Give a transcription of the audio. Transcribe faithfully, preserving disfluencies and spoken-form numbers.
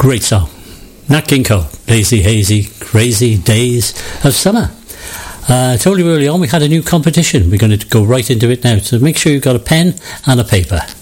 Great song. Nat King Cole, Lazy, Hazy, Crazy Days of Summer. Uh, I told you early on we had a new competition. We're going to go right into it now. So make sure you've got a pen and a paper.